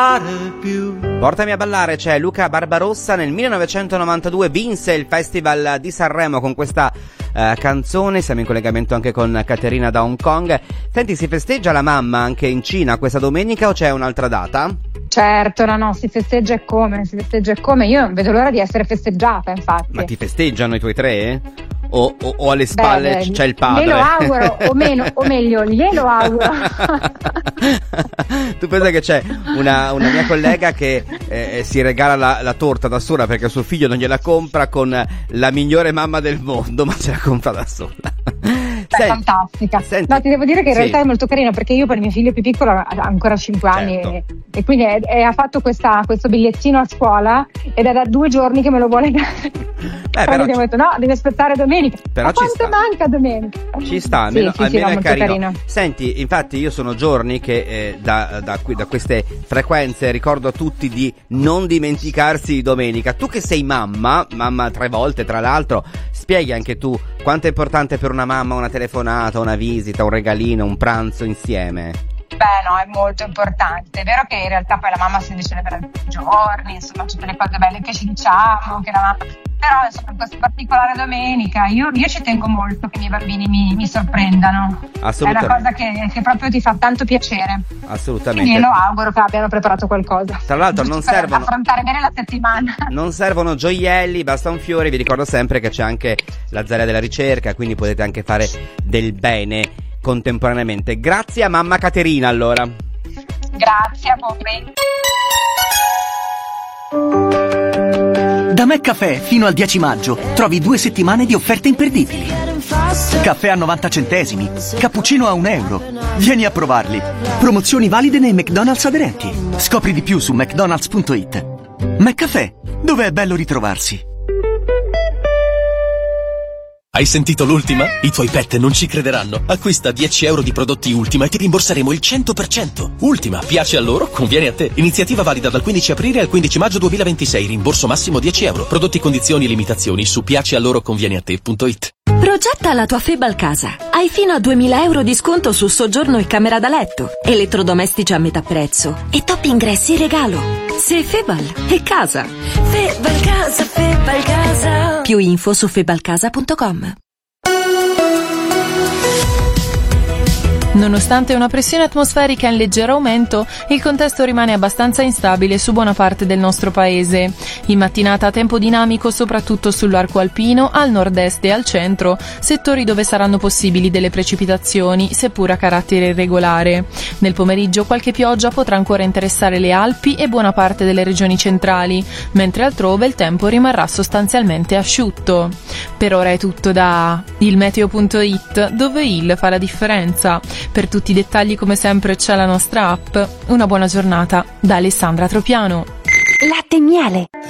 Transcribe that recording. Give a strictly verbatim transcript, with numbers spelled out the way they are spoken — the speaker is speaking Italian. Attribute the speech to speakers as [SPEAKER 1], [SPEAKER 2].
[SPEAKER 1] Portami a ballare, c'è Luca Barbarossa. Nel millenovecentonovantadue vinse il Festival di Sanremo con questa uh, canzone. Siamo in collegamento anche con Caterina da Hong Kong. Senti, si festeggia la mamma anche in Cina questa domenica o c'è un'altra data?
[SPEAKER 2] Certo, no, no, si festeggia e come, si festeggia e come. Io non vedo l'ora di essere festeggiata, infatti.
[SPEAKER 1] Ma ti festeggiano i tuoi tre? O, o, o alle spalle Beh, c'è il padre?
[SPEAKER 2] Me lo auguro, o meno, o meglio, glielo auguro.
[SPEAKER 1] Tu pensa che c'è una, una mia collega che eh, si regala la, la torta da sola perché suo figlio non gliela compra, con la migliore mamma del mondo, ma se la compra da sola.
[SPEAKER 2] È senti, fantastica. Senti, no, ti devo dire che in sì. realtà è molto carino, perché io per il mio figlio più piccolo ha ancora cinque anni, certo. e, e quindi è, è, ha fatto questa, questo bigliettino a scuola ed è da due giorni che me lo vuole dare.
[SPEAKER 1] Beh, però
[SPEAKER 2] abbiamo detto no, devi aspettare domenica.
[SPEAKER 1] Però
[SPEAKER 2] ma quanto manca domenica?
[SPEAKER 1] Ci sta,
[SPEAKER 2] sì,
[SPEAKER 1] almeno,
[SPEAKER 2] sì,
[SPEAKER 1] almeno
[SPEAKER 2] sì,
[SPEAKER 1] è
[SPEAKER 2] no,
[SPEAKER 1] carino.
[SPEAKER 2] carino.
[SPEAKER 1] Senti, infatti io sono giorni che eh, da, da, qui, da queste frequenze ricordo a tutti di non dimenticarsi di domenica. Tu che sei mamma, mamma tre volte tra l'altro, spieghi anche tu quanto è importante per una mamma una telefonata, una visita, un regalino, un pranzo insieme.
[SPEAKER 2] Beh no, è molto importante. È vero che in realtà poi la mamma si celebra tutti i giorni, insomma tutte le cose belle che ci diciamo, che la mamma... però insomma in questa particolare domenica io, io ci tengo molto che i miei bambini mi, mi sorprendano.
[SPEAKER 1] Assolutamente.
[SPEAKER 2] È una cosa che, che proprio ti fa tanto piacere.
[SPEAKER 1] Assolutamente.
[SPEAKER 2] Quindi lo auguro che abbiano preparato qualcosa.
[SPEAKER 1] Tra l'altro non
[SPEAKER 2] per
[SPEAKER 1] servono
[SPEAKER 2] affrontare bene la settimana.
[SPEAKER 1] Non servono gioielli, basta un fiore. Vi ricordo sempre che c'è anche la Zaria della ricerca, quindi potete anche fare del bene contemporaneamente. Grazie a mamma Caterina, allora.
[SPEAKER 2] Grazie a voi.
[SPEAKER 3] Da McCaffè fino al dieci maggio trovi due settimane di offerte imperdibili. Caffè a novanta centesimi, cappuccino a un euro. Vieni a provarli. Promozioni valide nei McDonald's aderenti. Scopri di più su mcdonalds punto it. McCaffè, dove è bello ritrovarsi.
[SPEAKER 4] Hai sentito l'ultima? I tuoi pet non ci crederanno. Acquista dieci euro di prodotti Ultima e ti rimborseremo il cento per cento. Ultima, piace a loro, conviene a te. Iniziativa valida dal quindici aprile al quindici maggio duemilaventisei. Rimborso massimo dieci euro. Prodotti, condizioni e limitazioni su piacealoroconvieniate punto it.
[SPEAKER 5] Progetta la tua Febal casa. Hai fino a duemila euro di sconto su soggiorno e camera da letto, elettrodomestici a metà prezzo e top ingressi regalo. Se Febal è casa. Febal casa, Febal casa. Più info su febalcasa punto com.
[SPEAKER 6] Nonostante una pressione atmosferica in leggero aumento, il contesto rimane abbastanza instabile su buona parte del nostro paese. In mattinata tempo dinamico soprattutto sull'arco alpino, al nord-est e al centro, settori dove saranno possibili delle precipitazioni, seppur a carattere irregolare. Nel pomeriggio qualche pioggia potrà ancora interessare le Alpi e buona parte delle regioni centrali, mentre altrove il tempo rimarrà sostanzialmente asciutto. Per ora è tutto da il meteo punto it, dove il fa la differenza. Per tutti i dettagli come sempre c'è la nostra app. Una buona giornata da Alessandra Tropiano.
[SPEAKER 5] Latte e miele.